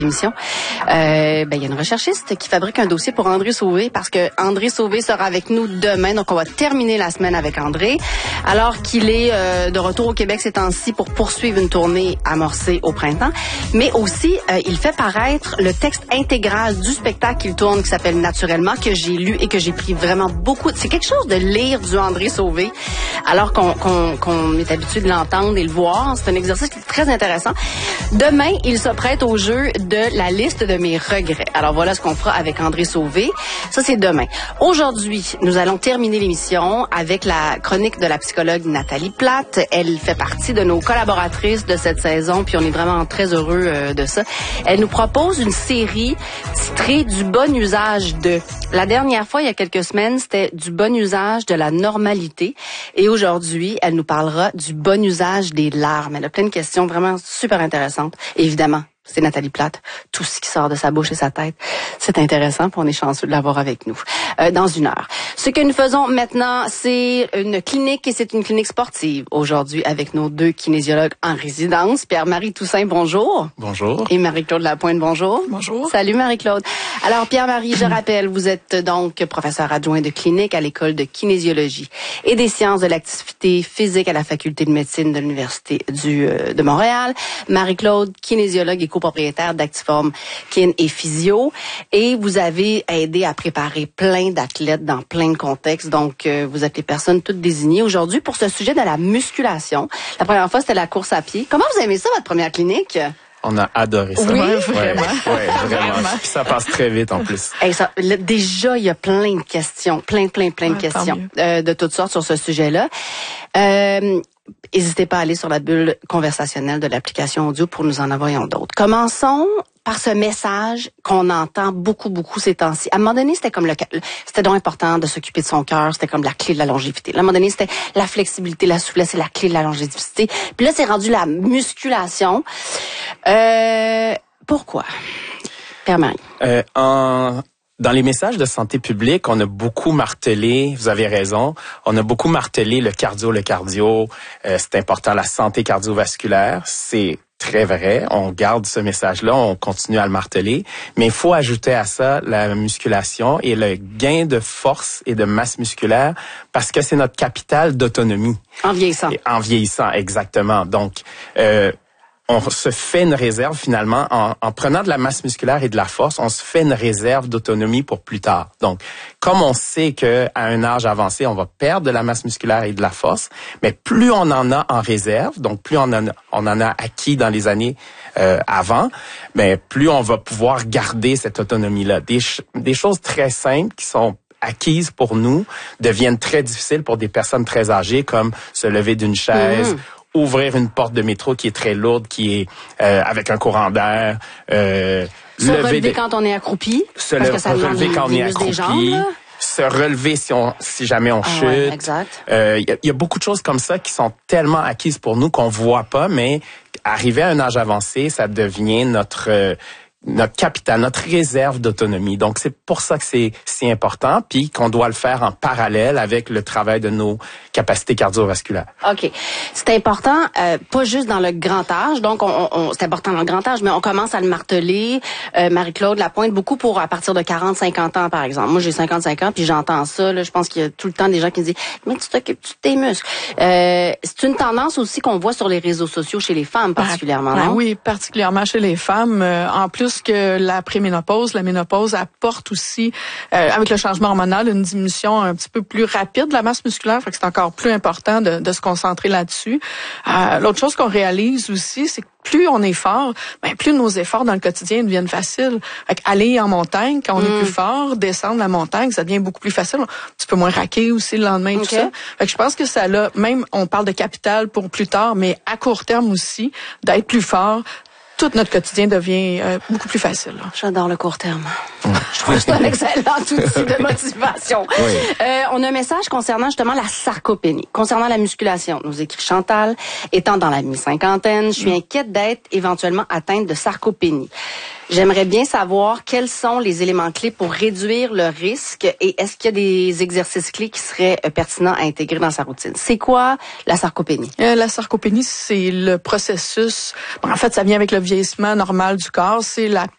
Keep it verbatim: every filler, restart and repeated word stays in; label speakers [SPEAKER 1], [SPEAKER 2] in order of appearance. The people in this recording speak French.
[SPEAKER 1] Émission. Euh, ben, il y a une recherchiste qui fabrique un dossier pour André Sauvé parce que André Sauvé sera avec nous demain. Donc, on va terminer la semaine avec André. Alors qu'il est euh, de retour au Québec ces temps-ci pour poursuivre une tournée amorcée au printemps. Mais aussi, euh, il fait paraître le texte intégral du spectacle qu'il tourne qui s'appelle Naturellement, que j'ai lu et que j'ai pris vraiment beaucoup. C'est quelque chose de lire du André Sauvé alors qu'on, qu'on, qu'on est habitué de l'entendre et le voir. C'est un exercice qui est très intéressant. Demain, il se prête au jeu de la liste de mes regrets. Alors voilà ce qu'on fera avec André Sauvé. Ça, c'est demain. Aujourd'hui, nous allons terminer l'émission avec la chronique de la psychologue Nathalie Plate. Elle fait partie de nos collaboratrices de cette saison, puis on est vraiment très heureux euh, de ça. Elle nous propose une série titrée « Du bon usage de ». La dernière fois, il y a quelques semaines, c'était « Du bon usage de la normalité ». Et aujourd'hui, elle nous parlera du bon usage des larmes. Elle a plein de questions vraiment super intéressantes. Et évidemment, c'est Nathalie Plate. Tout ce qui sort de sa bouche et sa tête, c'est intéressant, puis on est chanceux de l'avoir avec nous euh, dans une heure. Ce que nous faisons maintenant, c'est une clinique, et c'est une clinique sportive aujourd'hui avec nos deux kinésiologues en résidence. Pierre-Marie Toussaint, bonjour.
[SPEAKER 2] Bonjour.
[SPEAKER 1] Et Marie-Claude Lapointe, bonjour.
[SPEAKER 3] Bonjour.
[SPEAKER 1] Salut Marie-Claude. Alors Pierre-Marie, je rappelle, vous êtes donc professeur adjoint de clinique à l'école de kinésiologie et des sciences de l'activité physique à la faculté de médecine de l'Université du, euh, de Montréal. Marie-Claude, kinésiologue et copropriétaire d'Actiform Kin et Physio. Et vous avez aidé à préparer plein d'athlètes dans plein de contextes. Donc, euh, vous êtes les personnes toutes désignées aujourd'hui pour ce sujet de la musculation. La première fois, c'était la course à pied. Comment vous aimez ça, votre première clinique?
[SPEAKER 2] On a adoré ça.
[SPEAKER 1] Oui,
[SPEAKER 2] ouais,
[SPEAKER 3] vraiment.
[SPEAKER 2] Ouais, vraiment. Puis ça passe très vite en plus.
[SPEAKER 1] Hey, ça, là, déjà, il y a plein de questions, plein, plein, plein de
[SPEAKER 3] Ouais,
[SPEAKER 1] questions euh, de toutes sortes sur ce sujet-là. Euh, N'hésitez pas à aller sur la bulle conversationnelle de l'application audio pour nous en envoyer d'autres. Commençons par ce message qu'on entend beaucoup, beaucoup ces temps-ci. À un moment donné, c'était comme le, c'était donc important de s'occuper de son cœur, c'était comme la clé de la longévité. À un moment donné, c'était la flexibilité, la souplesse, c'est la clé de la longévité. Puis là, c'est rendu la musculation. Euh, pourquoi? Pierre-Marie.
[SPEAKER 2] Euh, en... Dans les messages de santé publique, on a beaucoup martelé, vous avez raison, on a beaucoup martelé le cardio, le cardio, euh, c'est important, la santé cardiovasculaire, c'est très vrai, on garde ce message-là, on continue à le marteler, mais il faut ajouter à ça la musculation et le gain de force et de masse musculaire parce que c'est notre capital d'autonomie.
[SPEAKER 1] En vieillissant.
[SPEAKER 2] Et en vieillissant, exactement. Donc, euh, on se fait une réserve finalement, en, en prenant de la masse musculaire et de la force, on se fait une réserve d'autonomie pour plus tard. Donc, comme on sait qu'à un âge avancé, on va perdre de la masse musculaire et de la force, mais plus on en a en réserve, donc plus on en a, on en a acquis dans les années euh, avant, mais plus on va pouvoir garder cette autonomie-là. Des, des choses très simples qui sont acquises pour nous deviennent très difficiles pour des personnes très âgées, comme se lever d'une chaise, mmh. ouvrir une porte de métro qui est très lourde, qui est euh, avec un courant d'air. Euh,
[SPEAKER 1] se lever relever de, quand on est accroupi.
[SPEAKER 2] Se
[SPEAKER 1] parce
[SPEAKER 2] le,
[SPEAKER 1] que ça
[SPEAKER 2] relever quand on est accroupi. Jambes, se relever si on, si jamais on ah, chute.
[SPEAKER 1] Ouais, exact.
[SPEAKER 2] Euh, y, a, y a beaucoup de choses comme ça qui sont tellement acquises pour nous qu'on voit pas, mais arrivé à un âge avancé, ça devient notre euh, notre capital, notre réserve d'autonomie. Donc, c'est pour ça que c'est si important, puis qu'on doit le faire en parallèle avec le travail de nos capacités cardiovasculaires.
[SPEAKER 1] OK. C'est important, euh, pas juste dans le grand âge. Donc, on, on, c'est important dans le grand âge, mais on commence à le marteler. Euh, Marie-Claude Lapointe, beaucoup pour à partir de quarante cinquante ans, par exemple. Moi, j'ai cinquante-cinq ans, puis j'entends ça. Là, je pense qu'il y a tout le temps des gens qui me disent « Mais tu t'occupes de tes muscles. Euh, » C'est une tendance aussi qu'on voit sur les réseaux sociaux chez les femmes, particulièrement,
[SPEAKER 3] ben,
[SPEAKER 1] non?
[SPEAKER 3] Oui, particulièrement chez les femmes. Euh, en plus que la préménopause, la ménopause apporte aussi, euh, avec le changement hormonal, une diminution un petit peu plus rapide de la masse musculaire. Fait que c'est encore plus important de, de se concentrer là-dessus. Euh, l'autre chose qu'on réalise aussi, c'est que plus on est fort, ben plus nos efforts dans le quotidien deviennent faciles. Fait aller en montagne, quand on mm. est plus fort, descendre la montagne, ça devient beaucoup plus facile. Un petit peu moins raqué aussi le lendemain, okay. tout ça. Fait que je pense que ça là, même on parle de capital pour plus tard, mais à court terme aussi, d'être plus fort. Tout notre quotidien devient euh, beaucoup plus facile.
[SPEAKER 1] J'adore le court terme. Je trouve que c'est un excellent outil de motivation. Oui. Euh, on a un message concernant justement la sarcopénie, concernant la musculation. Nous écrit Chantal, étant dans la mi-cinquantaine, je suis inquiète d'être éventuellement atteinte de sarcopénie. J'aimerais bien savoir quels sont les éléments clés pour réduire le risque et est-ce qu'il y a des exercices clés qui seraient pertinents à intégrer dans sa routine. C'est quoi la sarcopénie?
[SPEAKER 3] Euh, la sarcopénie, c'est le processus... En fait, ça vient avec le vieillissement normal du corps. C'est la